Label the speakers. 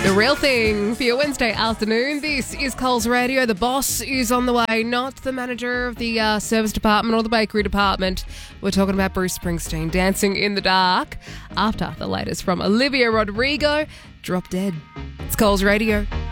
Speaker 1: The real thing for your Wednesday afternoon. This is Coles Radio. The boss is on the way, not the manager of the service department or the bakery department. We're talking about Bruce Springsteen, Dancing in the Dark, after the latest from Olivia Rodrigo, Drop Dead. It's Coles Radio.